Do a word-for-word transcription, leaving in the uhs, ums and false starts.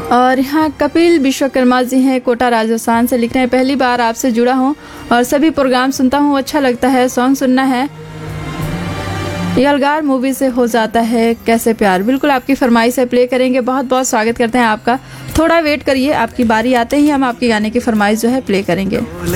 और यहाँ कपिल विश्वकर्मा जी हैं, कोटा राजस्थान से लिख रहे हैं, पहली बार आपसे जुड़ा हूँ और सभी प्रोग्राम सुनता हूँ, अच्छा लगता है, सॉन्ग सुनना है। यलगार मूवी से हो जाता है कैसे प्यार, बिल्कुल आपकी फरमाइश है, प्ले करेंगे। बहुत बहुत स्वागत करते हैं आपका। थोड़ा वेट करिए, आपकी बारी आते ही हम आपके गाने की फरमाइश जो है प्ले करेंगे।